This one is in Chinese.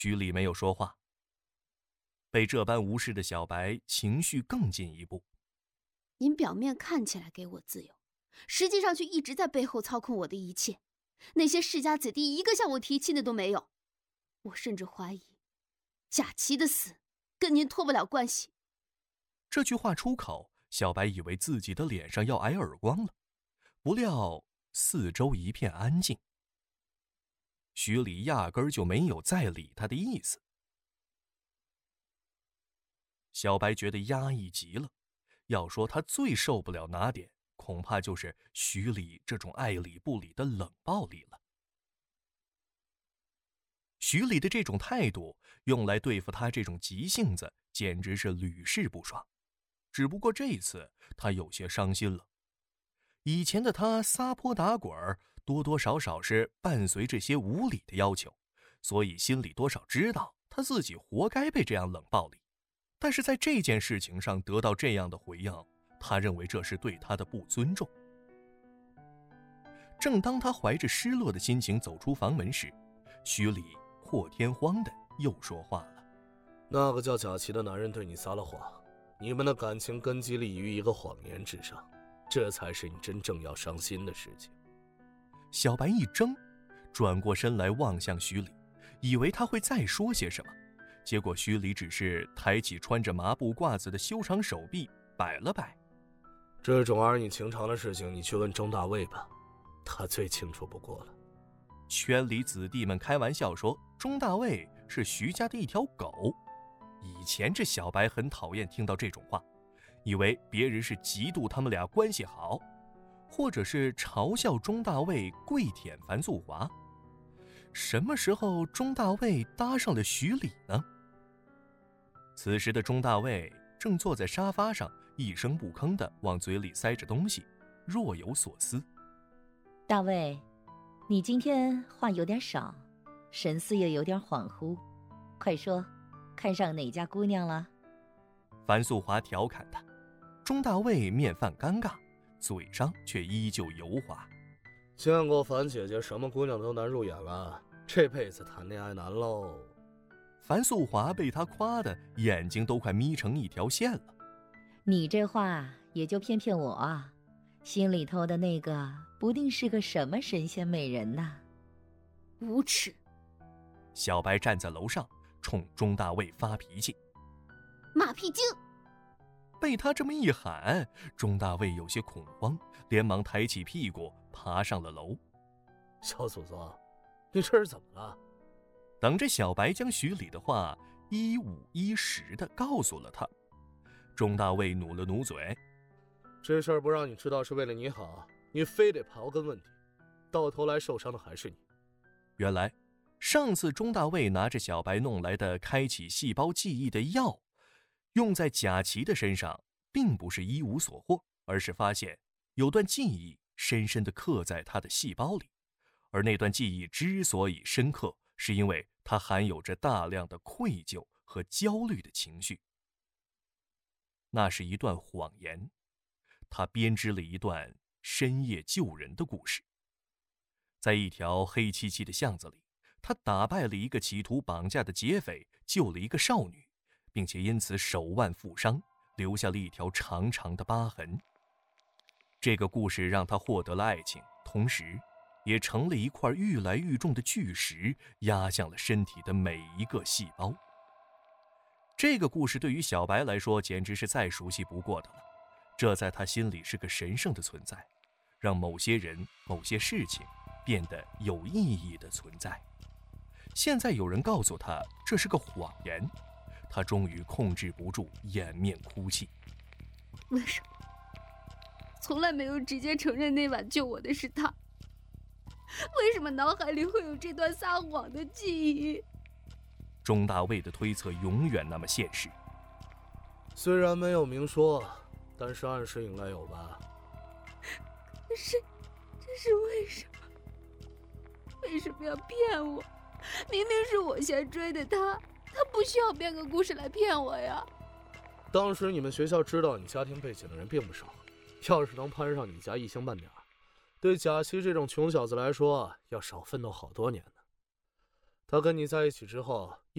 徐礼没有说话。被这般无视的小白情绪更进一步。 您表面看起来给我自由，实际上却一直在背后操控我的一切。那些世家子弟一个向我提亲的都没有。我甚至怀疑贾琦的死跟您脱不了关系。 这句话出口，小白以为自己的脸上要挨耳光了，不料四周一片安静。徐礼压根儿就没有再理他的意思。小白觉得压抑极了，要说他最受不了哪点，恐怕就是徐礼这种爱理不理的冷暴力了。徐礼的这种态度用来对付他这种急性子，简直是屡试不爽。只不过这次他有些伤心了。以前的他撒泼打滚，多多少少是伴随这些无理的要求，所以心里多少知道他自己活该被这样冷暴力。但是在这件事情上得到这样的回应，他认为这是对他的不尊重。正当他怀着失落的心情走出房门时，徐礼破天荒的又说话了。 那个叫贾琦的男人对你撒了谎，你们的感情根基立于一个谎言之上，这才是你真正要伤心的事情。 小白一怔，转过身来望向徐礼，以为他会再说些什么，结果徐礼只是抬起穿着麻布褂子的修长手臂摆了摆。 这种儿女情长的事情你去问钟大卫吧，他最清楚不过了。 圈里子弟们开玩笑说钟大卫是徐家的一条狗。以前这小白很讨厌听到这种话，以为别人是嫉妒他们俩关系好，或者是嘲笑钟大卫跪舔樊素华。什么时候钟大卫搭上了徐礼呢？此时的钟大卫正坐在沙发上，一声不吭地往嘴里塞着东西，若有所思。 大卫，你今天话有点少，神思又有点恍惚，快说，看上哪家姑娘了？ 樊素华调侃他。钟大卫面泛尴尬，嘴上却依旧油滑。 见过樊姐姐什么姑娘都难入眼了，这辈子谈恋爱难喽。 樊素华被他夸得眼睛都快眯成一条线了。 你这话也就骗骗我啊，心里头的那个不定是个什么神仙美人呐。 无耻！ 小白站在楼上冲钟大卫发脾气。 马屁精！ 被他这么一喊，钟大卫有些恐慌，连忙抬起屁股爬上了楼。 小祖宗，你这是怎么了？ 等着小白将徐礼的话一五一十地告诉了他。钟大卫努了努嘴， 这事儿不让你知道是为了你好，你非得刨根问底，到头来受伤的还是你。 原来上次钟大卫拿着小白弄来的开启细胞记忆的药，用在贾琦的身上，并不是一无所获，而是发现有段记忆深深地刻在他的细胞里，而那段记忆之所以深刻，是因为它含有着大量的愧疚和焦虑的情绪。那是一段谎言，他编织了一段深夜救人的故事。在一条黑漆漆的巷子里，他打败了一个企图绑架的劫匪，救了一个少女，并且因此手腕负伤，留下了一条长长的疤痕。这个故事让他获得了爱情，同时也成了一块愈来愈重的巨石，压向了身体的每一个细胞。这个故事对于小白来说简直是再熟悉不过的了，这在他心里是个神圣的存在，让某些人某些事情变得有意义的存在。现在有人告诉他这是个谎言，他终于控制不住掩面哭泣。 为什么从来没有直接承认那晚救我的是他？为什么脑海里会有这段撒谎的记忆？ 钟大卫的推测永远那么现实。 虽然没有明说，但是暗示应该有吧。 可是这是为什么？为什么要骗我？明明是我先追的他，他不需要编个故事来骗我呀。 当时你们学校知道你家庭背景的人并不少，要是能攀上你家一星半点，对贾琦这种穷小子来说要少奋斗好多年呢。他跟你在一起之后